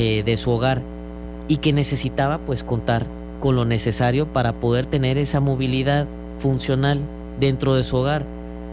de su hogar y que necesitaba pues contar con lo necesario para poder tener esa movilidad funcional dentro de su hogar.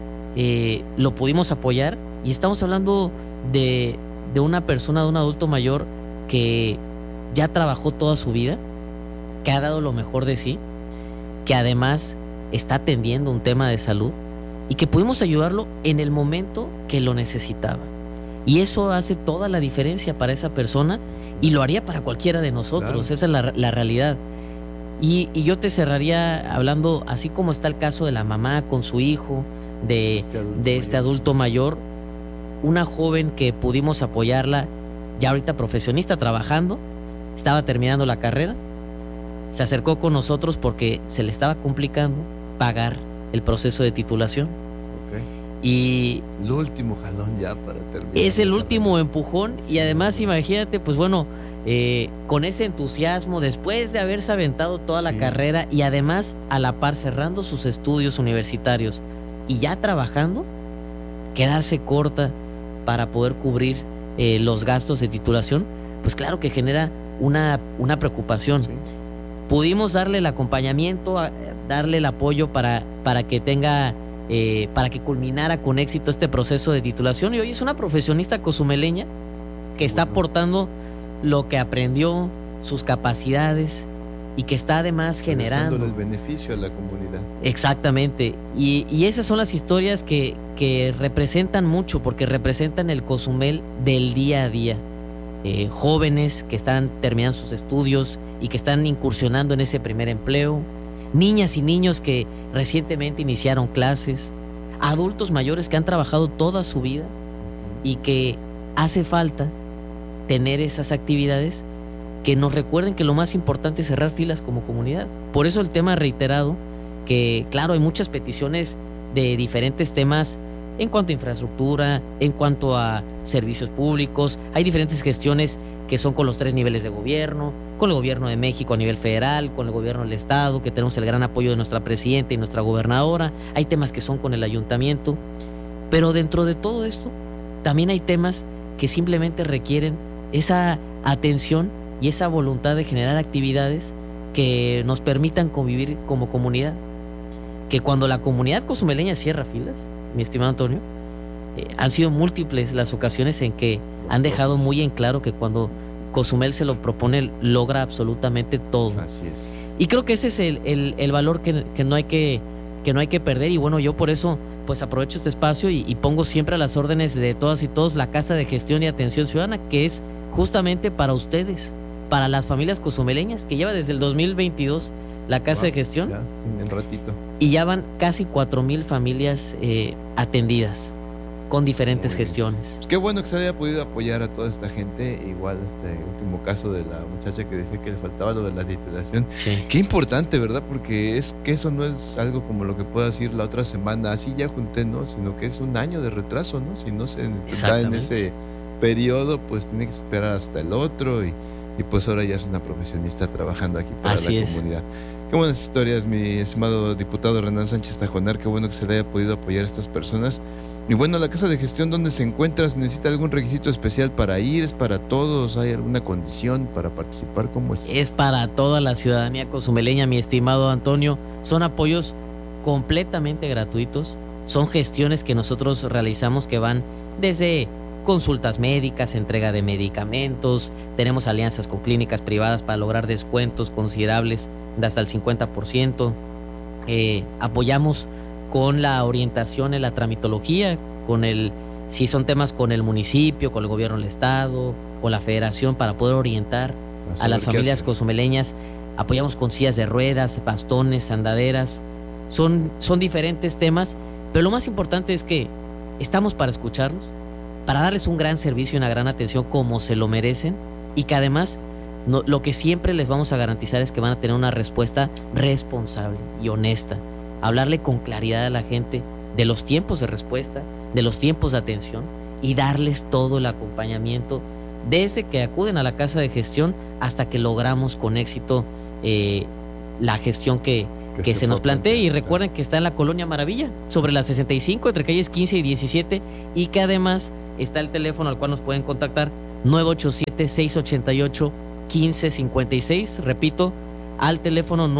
Lo pudimos apoyar y estamos hablando de una persona, de un adulto mayor que ya trabajó toda su vida, que ha dado lo mejor de sí, que además está atendiendo un tema de salud y que pudimos ayudarlo en el momento que lo necesitaba. Y eso hace toda la diferencia para esa persona y lo haría para cualquiera de nosotros. Claro. Esa es la realidad. Y yo te cerraría hablando, así como está el caso de la mamá con su hijo, de este adulto mayor, una joven que pudimos apoyarla, ya ahorita profesionista, trabajando, estaba terminando la carrera, se acercó con nosotros porque se le estaba complicando pagar el proceso de titulación. Y el último jalón ya para terminar. Es el último empujón y además imagínate, pues bueno, con ese entusiasmo después de haberse aventado toda la carrera y además a la par cerrando sus estudios universitarios y ya trabajando, quedarse corta para poder cubrir los gastos de titulación, pues claro que genera una preocupación. Sí. Pudimos darle el acompañamiento, darle el apoyo para que tenga... para que culminara con éxito este proceso de titulación y hoy es una profesionista cozumeleña que está aportando lo que aprendió, sus capacidades y que está además generando el beneficio a la comunidad. Exactamente, y esas son las historias que representan mucho porque representan el Cozumel del día a día. Jóvenes que están terminando sus estudios y que están incursionando en ese primer empleo, niñas y niños que recientemente iniciaron clases, adultos mayores que han trabajado toda su vida y que hace falta tener esas actividades que nos recuerden que lo más importante es cerrar filas como comunidad. Por eso el tema reiterado, que claro, hay muchas peticiones de diferentes temas en cuanto a infraestructura, en cuanto a servicios públicos, hay diferentes gestiones que son con los 3 niveles de gobierno, con el gobierno de México a nivel federal, con el gobierno del estado, que tenemos el gran apoyo de nuestra presidenta y nuestra gobernadora, hay temas que son con el ayuntamiento, pero dentro de todo esto también hay temas que simplemente requieren esa atención y esa voluntad de generar actividades que nos permitan convivir como comunidad. Que cuando la comunidad cozumeleña cierra filas, mi estimado Antonio, han sido múltiples las ocasiones en que han dejado muy en claro que cuando Cozumel se lo propone, logra absolutamente todo. Así es. Y creo que ese es el valor que no hay que perder. Y bueno, yo por eso pues aprovecho este espacio y pongo siempre a las órdenes de todas y todos la Casa de Gestión y Atención Ciudadana, que es justamente para ustedes, para las familias cozumeleñas, que lleva desde el 2022 la Casa de Gestión. Ya, en ratito. Y ya van casi 4,000 familias atendidas con diferentes gestiones. Pues qué bueno que se haya podido apoyar a toda esta gente. Igual este último caso de la muchacha que decía que le faltaba lo de la titulación. Sí. Qué importante, ¿verdad? Porque es que eso no es algo como lo que pueda decir la otra semana, así ya junté, ¿no? Sino que es un año de retraso, ¿no? Si no se está en ese periodo, pues tiene que esperar hasta el otro y pues ahora ya es una profesionista trabajando aquí para la comunidad. Qué buenas historias, mi estimado diputado Renan Sánchez Tajonar, qué bueno que se le haya podido apoyar a estas personas. Y bueno, la Casa de Gestión, ¿dónde se encuentra? ¿Necesita algún requisito especial para ir? ¿Es para todos? ¿Hay alguna condición para participar? ¿Cómo es? Es para toda la ciudadanía cozumeleña, mi estimado Antonio. Son apoyos completamente gratuitos. Son gestiones que nosotros realizamos que van desde consultas médicas, entrega de medicamentos, tenemos alianzas con clínicas privadas para lograr descuentos considerables de hasta el 50%. Apoyamos con la orientación en la tramitología, si son temas con el municipio, con el gobierno del estado, con la federación, para poder orientar a las familias cozumeleñas. Apoyamos con sillas de ruedas, bastones, andaderas. Son diferentes temas, pero lo más importante es que estamos para escucharlos, para darles un gran servicio y una gran atención como se lo merecen, y que además lo que siempre les vamos a garantizar es que van a tener una respuesta responsable y honesta. Hablarle con claridad a la gente de los tiempos de respuesta, de los tiempos de atención, y darles todo el acompañamiento desde que acuden a la Casa de Gestión hasta que logramos con éxito la gestión que se nos plantea. Y recuerden que está en la Colonia Maravilla, sobre la 65, entre calles 15 y 17, y que además está el teléfono al cual nos pueden contactar 987-688-1556. Repito, al teléfono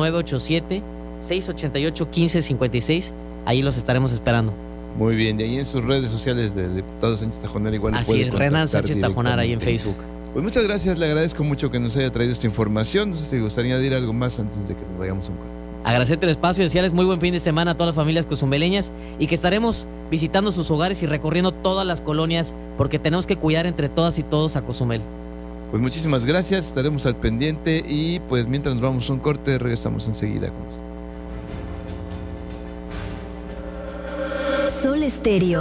987-688-1556. Ahí los estaremos esperando. Muy bien, y ahí en sus redes sociales del diputado Sánchez Tajonar igual. Así es, Renan Sánchez Tajonar ahí en Facebook. Pues muchas gracias, le agradezco mucho que nos haya traído esta información. No sé si gustaría añadir algo más antes de que nos vayamos a un corte. Agradecerte el espacio y desearles muy buen fin de semana a todas las familias cozumeleñas y que estaremos visitando sus hogares y recorriendo todas las colonias porque tenemos que cuidar entre todas y todos a Cozumel. Pues muchísimas gracias, estaremos al pendiente y pues mientras nos vamos a un corte regresamos enseguida con usted. Sol Estéreo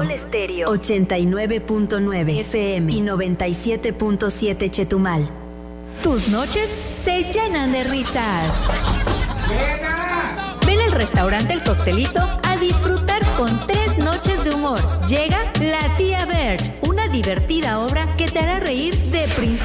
89.9 FM y 97.7 Chetumal. Tus noches se llenan de risas. Ven al restaurante El Coctelito a disfrutar con 3 noches de humor. Llega La Tía Berch, una divertida obra que te hará reír de principio